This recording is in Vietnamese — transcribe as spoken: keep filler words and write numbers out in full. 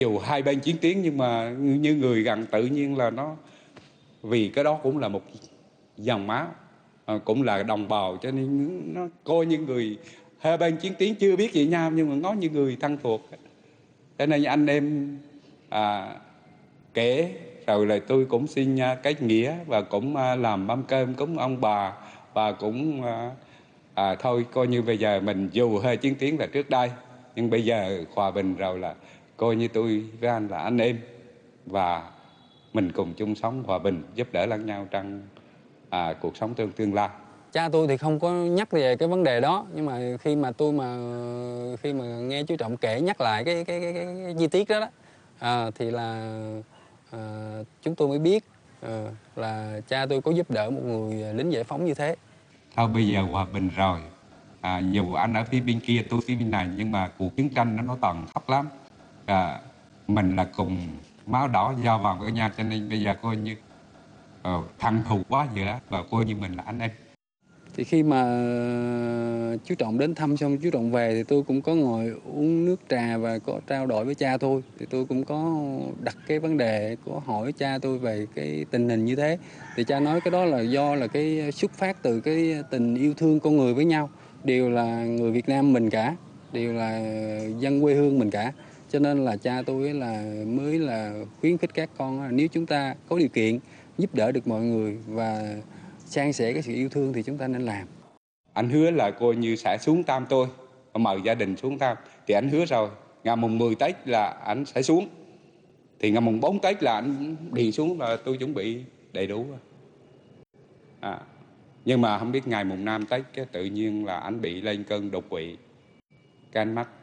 Dù hai bên chiến tuyến nhưng mà như người gần tự nhiên là nó, vì cái đó cũng là một dòng máu, à, cũng là đồng bào, cho nên nó coi như người hai bên chiến tuyến chưa biết gì nhau nhưng mà nó như người thân thuộc. Cho nên anh em à, kể rồi là tôi cũng xin à, cái nghĩa và cũng à, làm mâm cơm cúng ông bà, và cũng à, à, thôi coi như bây giờ mình dù hơi chiến tiến là trước đây, nhưng bây giờ hòa bình rồi là coi như tôi với anh là anh em, và mình cùng chung sống hòa bình, giúp đỡ lẫn nhau trong à, cuộc sống tương tương lai. Cha tôi thì không có nhắc về cái vấn đề đó, nhưng mà khi mà tôi mà khi mà nghe chú Trọng kể nhắc lại cái cái cái, cái, cái chi tiết đó đó, à, thì là à, chúng tôi mới biết à, là cha tôi có giúp đỡ một người lính giải phóng như thế. Thôi bây giờ hòa bình rồi, à, dù anh ở phía bên kia tôi phía bên này, nhưng mà cuộc chiến tranh nó nó tàn khốc lắm, à, mình là cùng máu đỏ do vào với nhau, cho nên bây giờ coi như uh, thằng thù quá giữa, và coi như mình là anh em. Thì khi mà chú Trọng đến thăm xong chú Trọng về thì tôi cũng có ngồi uống nước trà và có trao đổi với cha tôi. Thì tôi cũng có đặt cái vấn đề, có hỏi cha tôi về cái tình hình như thế. Thì cha nói cái đó là do là cái xuất phát từ cái tình yêu thương con người với nhau. Đều là người Việt Nam mình cả, đều là dân quê hương mình cả. Cho nên là cha tôi là mới là khuyến khích các con là nếu chúng ta có điều kiện giúp đỡ được mọi người và san sẻ cái sự yêu thương thì chúng ta nên làm. Anh hứa là coi như sẽ xuống Tam tôi, mời gia đình xuống Tam, thì anh hứa rồi, ngày mùng mười Tết là anh sẽ xuống, thì ngày mùng bốn Tết là anh đi xuống, là tôi chuẩn bị đầy đủ. À, nhưng mà không biết ngày mùng năm Tết cái tự nhiên là anh bị lên cơn đột quỵ, cái anh mất.